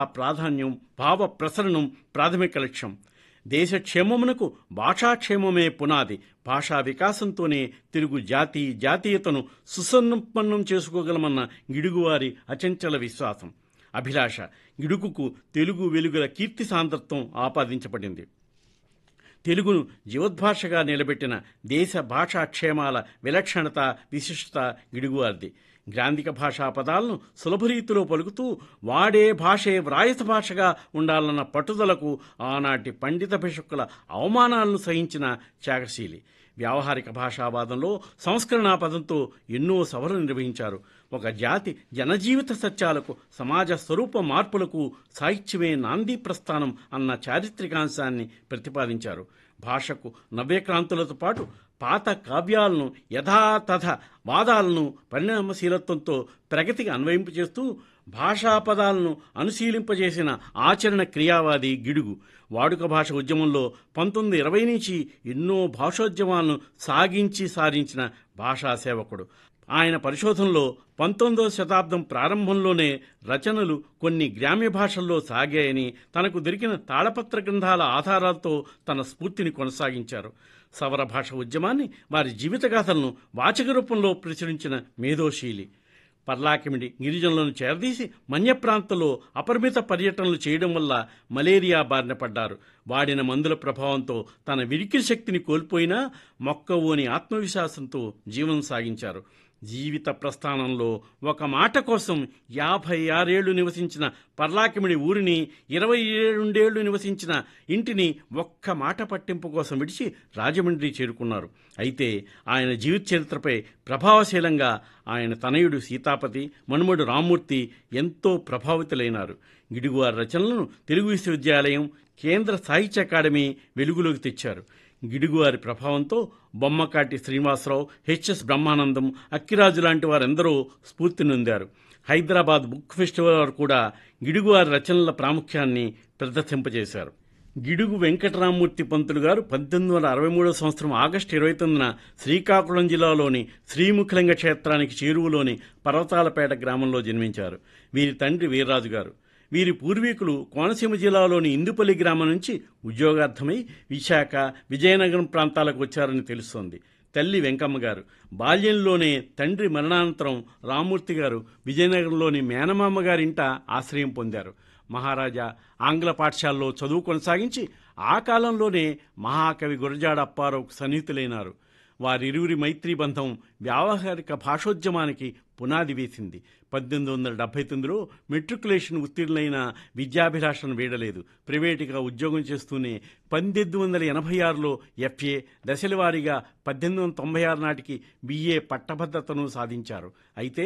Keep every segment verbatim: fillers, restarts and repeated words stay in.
ఆ ప్రాధాన్యం, భావ ప్రసరణం ప్రాథమిక లక్ష్యం. దేశ క్షేమమునకు భాషాక్షేమమే పునాది. భాషా వికాసంతోనే తెలుగు జాతి జాతీయతను సుసంపన్నం చేసుకోగలమన్న గిడుగువారి అచంచల విశ్వాసం, అభిలాష. గిడుగుకు తెలుగు వెలుగుల కీర్తి సాంద్రత్వం ఆపాదించబడింది. తెలుగును జీవోద్భాషగా నిలబెట్టిన దేశ భాషా క్షేమాల విలక్షణత, విశిష్టత గిడుగువారిది. గ్రాంధిక భాషా పదాలను సులభరీతిలో పలుకుతూ వాడే భాషే వ్రాయత భాషగా ఉండాలన్న పట్టుదలకు ఆనాటి పండిత భిషక్కుల అవమానాలను సహించిన త్యాగశీలి. వ్యావహారిక భాషావాదంలో సంస్కరణా పదంతో ఎన్నో సభలు నిర్వహించారు. ఒక జాతి జనజీవిత సత్యాలకు, సమాజ స్వరూప మార్పులకు సాహిత్యమే నాందీ ప్రస్థానం అన్న చారిత్రకాంశాన్ని ప్రతిపాదించారు. భాషకు నవ్యక్రాంతులతో పాటు పాత కావ్యాలను, యథాతథ వాదాలను పరిణామశీలత్వంతో ప్రగతికి అన్వయింపు చేస్తూ భాషా పదాలను అనుశీలింపజేసిన ఆచరణ క్రియావాది గిడుగు. వాడుక భాష ఉద్యమంలో పంతొమ్మిది ఇరవై నుంచి ఎన్నో భాషోద్యమాలను సాగించి సాధించిన భాషా సేవకుడు. ఆయన పరిశోధనలో పంతొమ్మిదవ శతాబ్దం ప్రారంభంలోనే రచనలు కొన్ని గ్రామ్య భాషల్లో సాగాయని, తనకు దొరికిన తాళపత్ర గ్రంథాల ఆధారాలతో తన స్ఫూర్తిని కొనసాగించారు. సవర భాష ఉద్యమాన్ని, వారి జీవితగాథలను వాచక రూపంలో ప్రచురించిన మేధోశీలి. పర్లాకిమిడి గిరిజనులను చేరదీసి మన్య ప్రాంతంలో అపరిమిత పర్యటనలు చేయడం వల్ల మలేరియా బారిన పడ్డారు. వాడిన మందుల ప్రభావంతో తన విరికిడి శక్తిని కోల్పోయినా మొక్కవోని ఆత్మవిశ్వాసంతో జీవనం సాగించారు. జీవిత ప్రస్థానంలో ఒక మాట కోసం యాభై ఆరేళ్లు నివసించిన పర్లాకిమిడి ఊరిని, ఇరవై రెండేళ్లు నివసించిన ఇంటిని ఒక్క మాట పట్టింపు కోసం విడిచి రాజమండ్రి చేరుకున్నారు. అయితే ఆయన జీవిత చరిత్రపై ప్రభావశీలంగా ఆయన తనయుడు సీతాపతి, మనుమడు రామ్మూర్తి ఎంతో ప్రభావితులైనారు. గిడుగువారి రచనలను తెలుగు విశ్వవిద్యాలయం, కేంద్ర సాహిత్య అకాడమీ వెలుగులోకి తెచ్చారు. గిడుగువారి ప్రభావంతో బొమ్మకాటి శ్రీనివాసరావు, హెచ్ఎస్ బ్రహ్మానందం, అక్కిరాజు లాంటి వారెందరో స్ఫూర్తి నొందారు. హైదరాబాద్ బుక్ ఫెస్టివల్ వారు కూడా గిడుగువారి రచనల ప్రాముఖ్యాన్ని ప్రదర్శింపజేశారు. గిడుగు వెంకటరామమూర్తి పంతులు గారు పద్దెనిమిది వందల అరవై మూడవ సంవత్సరం ఆగస్టు ఇరవై తొమ్మిదిన శ్రీకాకుళం జిల్లాలోని శ్రీముఖలింగ క్షేత్రానికి చేరువలోని పర్వతాలపేట గ్రామంలో జన్మించారు. వీరి తండ్రి వీర్రాజు గారు. వీరి పూర్వీకులు కోనసీమ జిల్లాలోని ఇందుపల్లి గ్రామం నుంచి ఉద్యోగార్థమై విశాఖ, విజయనగరం ప్రాంతాలకు వచ్చారని తెలుస్తోంది. తల్లి వెంకమ్మ గారు. బాల్యంలోనే తండ్రి మరణానంతరం రామ్మూర్తి గారు విజయనగరంలోని మేనమామ గారింట ఆశ్రయం పొందారు. మహారాజా ఆంగ్ల పాఠశాలలో చదువు కొనసాగించి ఆ కాలంలోనే మహాకవి గురజాడ అప్పారావుకు సన్నిహితులైనారు. వారిరువురి మైత్రీ బంధం వ్యావహారిక భాషోద్యమానికి పునాది వేసింది. పద్దెనిమిది వందల డెబ్బై తొమ్మిదిలో మెట్రికులేషన్ ఉత్తీర్ణులైన విద్యాభిలాషను వీడలేదు. ప్రైవేటుగా ఉద్యోగం చేస్తూనే పద్దెనిమిది వందల ఎనభై ఆరులో ఎఫ్ఏ, దశలవారీగా పద్దెనిమిది వందల తొంభై ఆరు నాటికి బిఏ పట్టభద్రతను సాధించారు. అయితే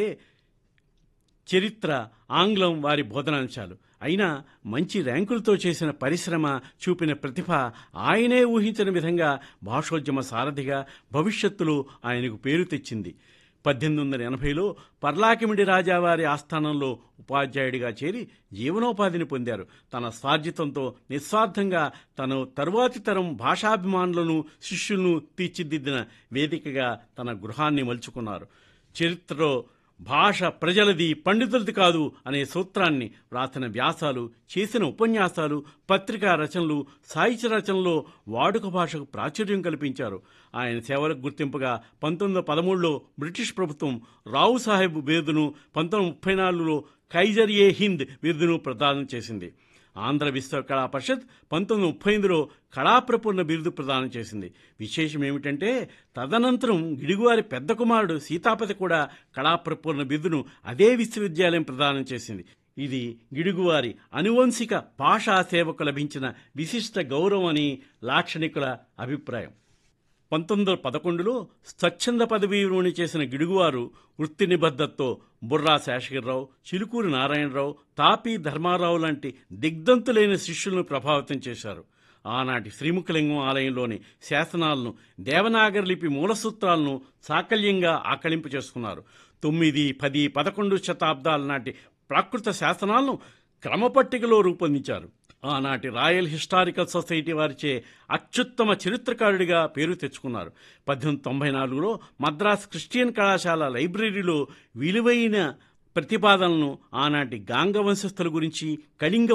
చరిత్ర, ఆంగ్లం వారి బోధనాంశాలు అయినా మంచి ర్యాంకులతో చేసిన పరిశ్రమ, చూపిన ప్రతిభ ఆయనే ఊహించిన విధంగా భాషోద్యమ సారథిగా భవిష్యత్తులో ఆయనకు పేరు తెచ్చింది. పద్దెనిమిది వందల ఎనభైలో పర్లాకిమిడి రాజావారి ఆస్థానంలో ఉపాధ్యాయుడిగా చేరి జీవనోపాధిని పొందారు. తన స్వార్జితంతో నిస్వార్థంగా తన తరువాతి తరం భాషాభిమానులను, శిష్యులను తీర్చిదిద్దిన వేదికగా తన గృహాన్ని మలుచుకున్నారు. చరిత్రలో భాష ప్రజలది, పండితులది కాదు అనే సూత్రాన్ని వ్రాసిన వ్యాసాలు, చేసిన ఉపన్యాసాలు, పత్రికా రచనలు, సాహిత్య రచనలో వాడుక భాషకు ప్రాచుర్యం కల్పించారు. ఆయన సేవలకు గుర్తింపుగా పంతొమ్మిది వందల పదమూడులో బ్రిటిష్ ప్రభుత్వం రావు సాహెబ్ బిరుదును, పంతొమ్మిది వందల ముప్పై నాలుగులో కైజర్ ఏ హింద్ బిరుదును ప్రదానం చేసింది. ఆంధ్ర విశ్వ కళా పరిషత్ పంతొమ్మిది వందల ముప్పై ఎనిమిదిలో కళాప్రపూర్ణ బిరుదు ప్రదానం చేసింది. విశేషం ఏమిటంటే తదనంతరం గిడుగువారి పెద్ద కుమారుడు సీతాపతి కూడా కళాప్రపూర్ణ బిరుదును అదే విశ్వవిద్యాలయం ప్రదానం చేసింది. ఇది గిడుగువారి అనువంశిక భాషా సేవకు లభించిన విశిష్ట గౌరవం అని లాక్షణికుల అభిప్రాయం. పంతొమ్మిది వందల పదకొండులో స్వచ్ఛంద పదవీ విరమణ చేసిన గిడుగువారు వృత్తి నిబద్ధతతో బుర్రా శేషగిరిరావు, చిలుకూరి నారాయణరావు, తాపీ ధర్మారావు లాంటి దిగ్ధంతులైన శిష్యులను ప్రభావితం చేశారు. ఆనాటి శ్రీముఖలింగం ఆలయంలోని శాసనాలను, దేవనాగరి లిపి మూలసూత్రాలను సాకల్యంగా ఆకళింపు చేసుకున్నారు. తొమ్మిది, పది, పదకొండు శతాబ్దాల నాటి ప్రాకృత శాసనాలను క్రమపట్టికలో రూపొందించారు. ఆనాటి రాయల్ హిస్టారికల్ సొసైటీ వారిచే అత్యుత్తమ చరిత్రకారుడిగా పేరు తెచ్చుకున్నారు. పద్దెనిమిది వందల తొంభై నాలుగులో మద్రాస్ క్రిస్టియన్ కళాశాల లైబ్రరీలో విలువైన ప్రతిపాదనలను ఆనాటి గాంగ వంశస్థుల గురించి కళింగ